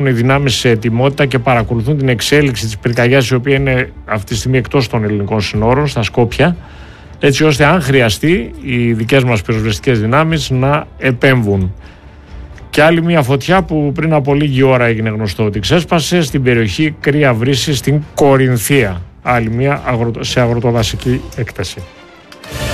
οι δυνάμεις σε ετοιμότητα και παρακολουθούν την εξέλιξη της πυρκαγιάς, η οποία είναι αυτή τη στιγμή εκτός των ελληνικών συνόρων, στα Σκόπια, έτσι ώστε αν χρειαστεί οι δικές μας πυροσβεστικές δυνάμεις να επέμβουν. Και άλλη μια φωτιά που πριν από λίγη ώρα έγινε γνωστό ότι ξέσπασε στην περιοχή Κρύα Βρύση στην Κορινθία. Άλλη μια σε αγροτοδασική έκταση.